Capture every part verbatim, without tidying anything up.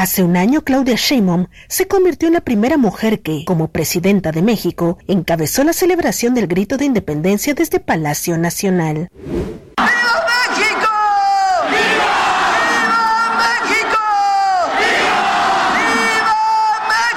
Hace un año, Claudia Sheinbaum se convirtió en la primera mujer que, como presidenta de México, encabezó la celebración del grito de independencia desde Palacio Nacional. ¡Viva México! ¡Viva! ¡Viva México! ¡Viva! ¡Viva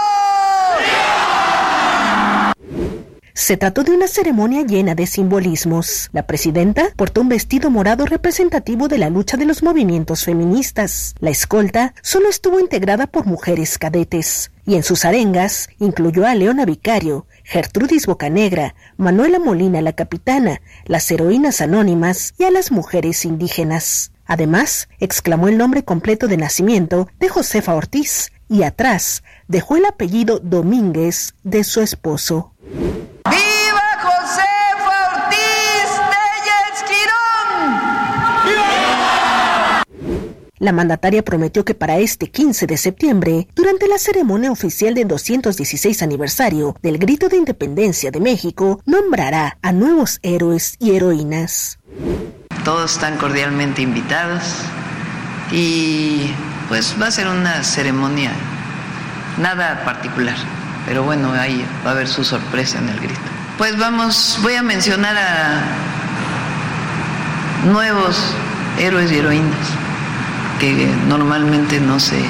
México! Se trató de una ceremonia llena de simbolismos. La presidenta portó un vestido morado representativo de la lucha de los movimientos feministas. La escolta solo estuvo integrada por mujeres cadetes. Y en sus arengas incluyó a Leona Vicario, Gertrudis Bocanegra, Manuela Molina la Capitana, las heroínas anónimas y a las mujeres indígenas. Además, exclamó el nombre completo de nacimiento de Josefa Ortiz y atrás dejó el apellido Domínguez de su esposo. ¡Viva Josefa Ortiz Tellez Quirón! ¡Viva! La mandataria prometió que para este quince de septiembre, durante la ceremonia oficial del doscientos dieciséis aniversario del Grito de Independencia de México, nombrará a nuevos héroes y heroínas. Todos están cordialmente invitados y pues va a ser una ceremonia nada particular, pero bueno, ahí va a haber su sorpresa en el grito. Pues vamos, voy a mencionar a nuevos héroes y heroínas que normalmente no se eh,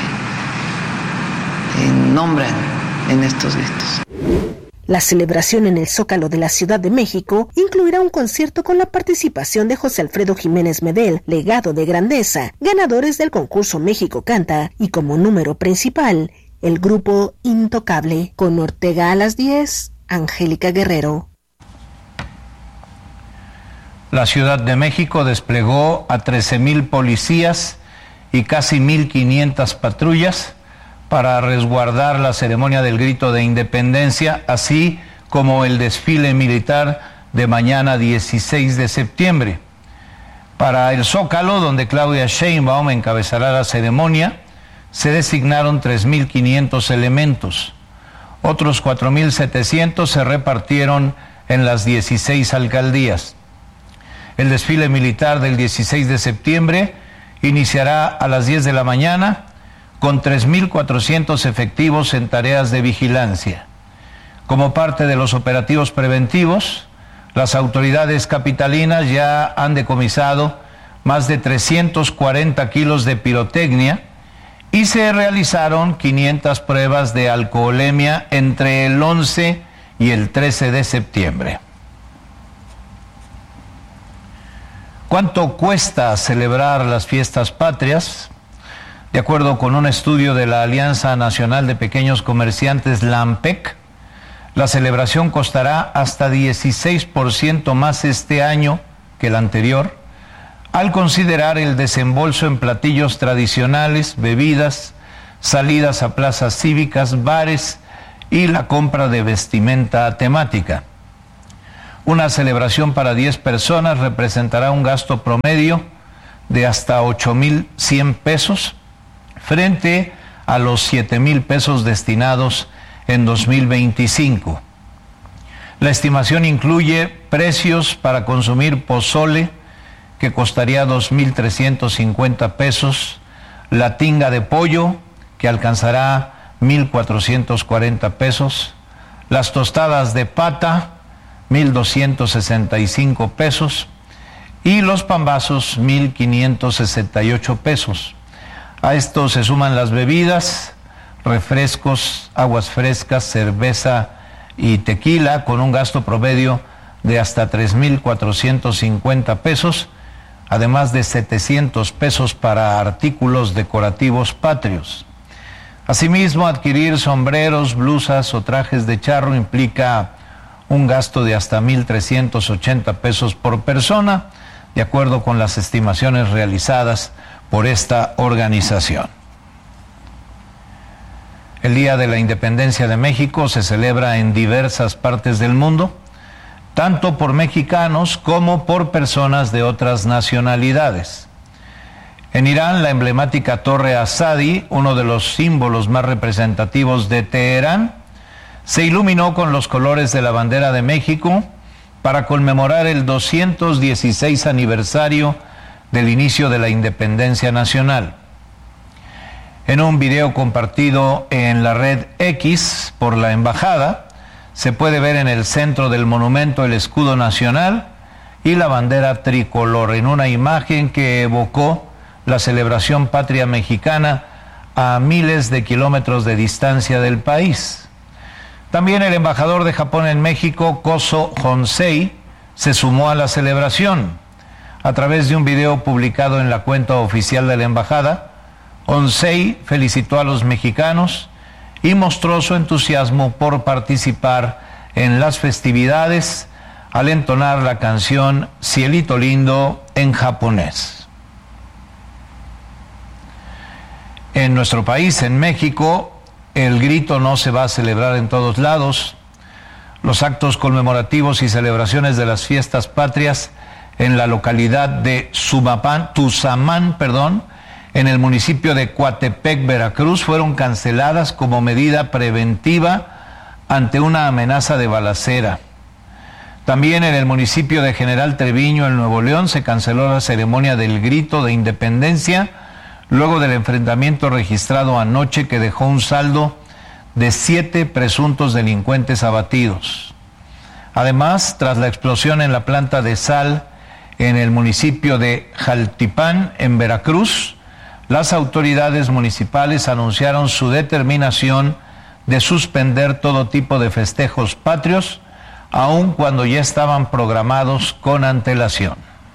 nombran en estos gritos. La celebración en el Zócalo de la Ciudad de México incluirá un concierto con la participación de José Alfredo Jiménez Medel, Legado de Grandeza, ganadores del concurso México Canta, y como número principal, el grupo Intocable. Con Ortega a las diez, Angélica Guerrero. La Ciudad de México desplegó a trece mil policías y casi mil quinientas patrullas para resguardar la ceremonia del Grito de Independencia, así como el desfile militar de mañana dieciséis de septiembre. Para el Zócalo, donde Claudia Sheinbaum encabezará la ceremonia, se designaron tres mil quinientos elementos. Otros cuatro mil setecientos se repartieron en las dieciséis alcaldías. El desfile militar del dieciséis de septiembre iniciará a las diez de la mañana con tres mil cuatrocientos efectivos en tareas de vigilancia. Como parte de los operativos preventivos, las autoridades capitalinas ya han decomisado más de trescientos cuarenta kilos de pirotecnia y se realizaron quinientas pruebas de alcoholemia entre el once y el trece de septiembre. ¿Cuánto cuesta celebrar las fiestas patrias? De acuerdo con un estudio de la Alianza Nacional de Pequeños Comerciantes, la ANPEC, la celebración costará hasta dieciséis por ciento más este año que el anterior, al considerar el desembolso en platillos tradicionales, bebidas, salidas a plazas cívicas, bares y la compra de vestimenta temática. Una celebración para diez personas representará un gasto promedio de hasta ocho mil cien pesos frente a los siete mil pesos destinados en dos mil veinticinco. La estimación incluye precios para consumir pozole, que costaría dos mil trescientos cincuenta pesos, la tinga de pollo, que alcanzará mil cuatrocientos cuarenta pesos, las tostadas de pata, mil doscientos sesenta y cinco pesos, y los pambazos, mil quinientos sesenta y ocho pesos. A esto se suman las bebidas, refrescos, aguas frescas, cerveza y tequila, con un gasto promedio de hasta tres mil cuatrocientos cincuenta pesos, además de setecientos pesos para artículos decorativos patrios. Asimismo, adquirir sombreros, blusas o trajes de charro implica un gasto de hasta mil trescientos ochenta pesos por persona, de acuerdo con las estimaciones realizadas por esta organización. El Día de la Independencia de México se celebra en diversas partes del mundo, tanto por mexicanos como por personas de otras nacionalidades. En Irán, la emblemática Torre Azadi, uno de los símbolos más representativos de Teherán, se iluminó con los colores de la bandera de México para conmemorar el doscientos dieciséis aniversario del inicio de la independencia nacional. En un video compartido en la red X por la embajada, se puede ver en el centro del monumento el escudo nacional y la bandera tricolor, en una imagen que evocó la celebración patria mexicana a miles de kilómetros de distancia del país. También el embajador de Japón en México, Kozo Honsei, se sumó a la celebración. A través de un video publicado en la cuenta oficial de la embajada, Honsei felicitó a los mexicanos y mostró su entusiasmo por participar en las festividades al entonar la canción Cielito Lindo en japonés. En nuestro país, en México, el grito no se va a celebrar en todos lados. Los actos conmemorativos y celebraciones de las fiestas patrias en la localidad de Sumapán, Tuzamán, perdón, en el municipio de Coatepec, Veracruz, fueron canceladas como medida preventiva ante una amenaza de balacera. También en el municipio de General Treviño, en Nuevo León, se canceló la ceremonia del grito de independencia luego del enfrentamiento registrado anoche que dejó un saldo de siete presuntos delincuentes abatidos. Además, tras la explosión en la planta de sal en el municipio de Jaltipán, en Veracruz, las autoridades municipales anunciaron su determinación de suspender todo tipo de festejos patrios, aun cuando ya estaban programados con antelación.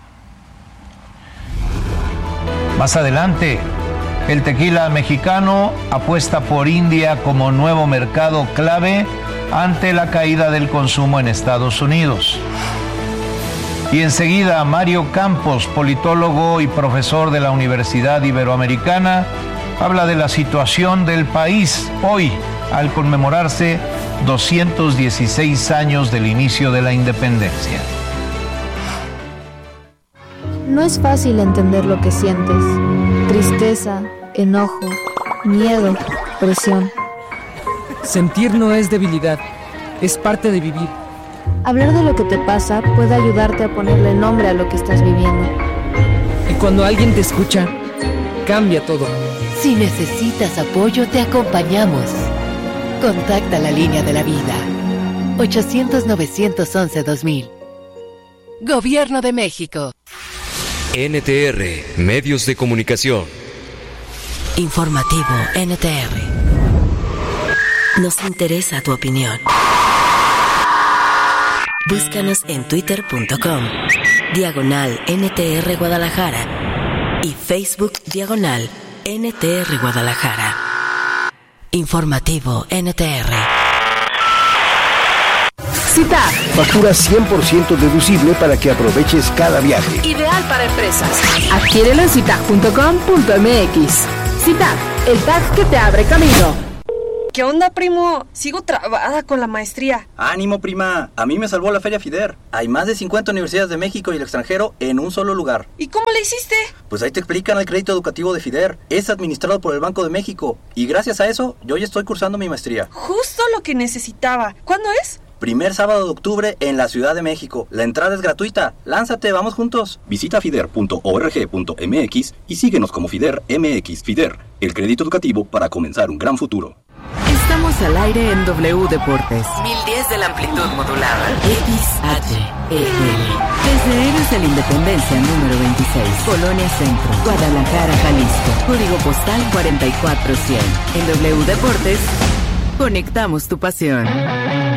Más adelante, el tequila mexicano apuesta por India como nuevo mercado clave ante la caída del consumo en Estados Unidos. Y enseguida, Mario Campos, politólogo y profesor de la Universidad Iberoamericana, habla de la situación del país hoy, al conmemorarse doscientos dieciséis años del inicio de la independencia. No es fácil entender lo que sientes. Tristeza, enojo, miedo, presión. Sentir no es debilidad, es parte de vivir. Hablar de lo que te pasa puede ayudarte a ponerle nombre a lo que estás viviendo. Y cuando alguien te escucha, cambia todo. Si necesitas apoyo, te acompañamos. Contacta la línea de la vida. ochocientos, novecientos once, dos mil. Gobierno de México. N T R, Medios de Comunicación. Informativo N T R. Nos interesa tu opinión. Búscanos en twitter punto com, diagonal N T R Guadalajara y Facebook diagonal N T R Guadalajara. Informativo N T R. CITAD. Factura cien por ciento deducible para que aproveches cada viaje. Ideal para empresas. Adquiérelo en citag punto com punto m x. CITAD, el tag que te abre camino. ¿Qué onda, primo? Sigo trabada con la maestría. ¡Ánimo, prima! A mí me salvó la Feria FIDER. Hay más de cincuenta universidades de México y el extranjero en un solo lugar. ¿Y cómo le hiciste? Pues ahí te explican el crédito educativo de FIDER. Es administrado por el Banco de México. Y gracias a eso, yo ya estoy cursando mi maestría. Justo lo que necesitaba. ¿Cuándo es? Primer sábado de octubre en la Ciudad de México. La entrada es gratuita. Lánzate, vamos juntos. Visita fider punto org punto m x y síguenos como FIDER M X. FIDER, el crédito educativo para comenzar un gran futuro. Estamos al aire en W Deportes. mil diez de la amplitud modulada. X H E L. Desde Héroes de la Independencia número veintiséis, Colonia Centro, Guadalajara, Jalisco. Código postal cuarenta y cuatro cien. En W Deportes, conectamos tu pasión.